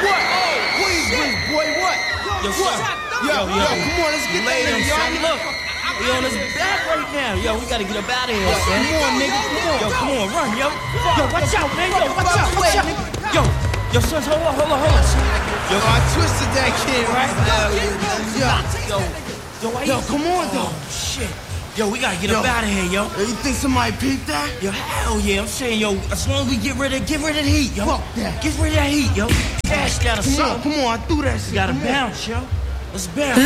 What? Please, boy, what? Yo, What? Yo, come on, let's get that nigga, y'all. Look, he on his back right now. Yo, we gotta get up out of here, son. Come on, nigga, come on. Yo, come on, run, yo. Yo, watch out, man. Yo, watch out. Yo, sons, hold on. Yo, I twisted that kid, right? Yo, come on, though. Oh, shit. Yo, we gotta get up out of here, yo. You think somebody peeped that? Yo, hell yeah. I'm saying, yo, as long as we get rid of the heat, yo. Fuck that. Get rid of that heat, yo. Dash down a Come on, I threw that shit. You gotta Come on. bounce, yo. Let's bounce.